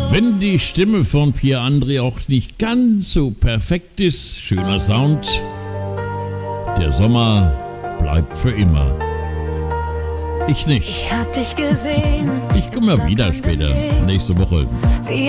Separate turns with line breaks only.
Wenn die Stimme von Pierre André auch nicht ganz so perfekt ist, schöner Sound, der Sommer bleibt für immer. Ich nicht.
Ich hab dich gesehen.
Ich komme mal wieder später, nächste Woche.
Wie